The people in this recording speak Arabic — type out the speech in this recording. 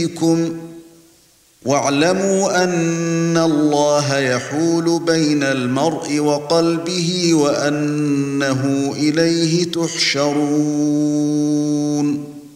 أيديكم واعلموا أن الله يحول بين المرء وقلبه وأنه إليه تحشرون